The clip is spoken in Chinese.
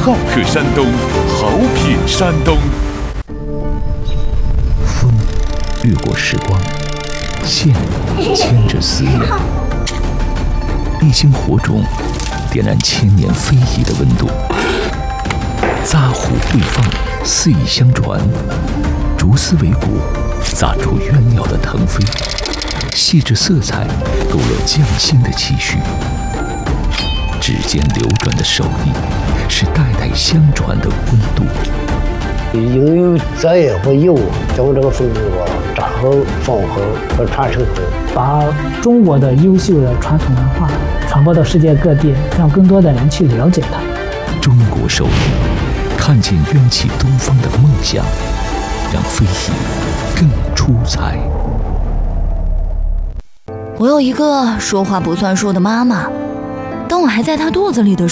好客山东，好品山东。 风掠过时光，线牵着思念，一星火种点燃千年非遗的温度。扎虎会放，肆意相传，竹丝为骨，砸出鸳鸟的腾飞，细致色彩勾勒匠心的期许。指尖流转的手艺，是代代相传的温度。 应有责任和义务将这个风俗扎好、放好和传承好， 把中国的优秀的传统文化传播到世界各地，让更多的人去了解它。 中国手艺，看见缘起东方的梦想，让非遗更出彩。 我有一个说话不算数的妈妈，当我还在她肚子里的时候。